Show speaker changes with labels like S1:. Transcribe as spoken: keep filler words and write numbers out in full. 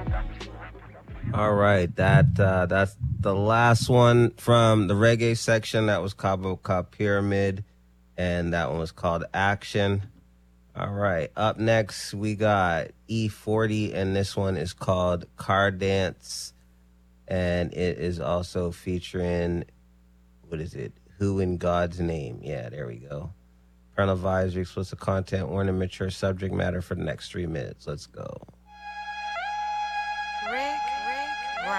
S1: All right, that uh, that's the last one from the reggae section. That was Cabo Cop Pyramid, and that one was called Action. All right, up next we got E forty, and this one is called Car Dance, and it is also featuring, what is it? Who in God's Name? Yeah, there we go. Parental advisory, explicit content, warning, mature subject matter for the next three minutes. Let's go.